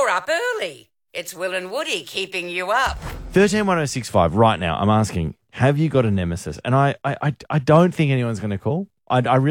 You're up early. It's Will and Woody keeping you up. 131065 right now. I'm asking, have you got a nemesis? And I don't think anyone's going to call. I really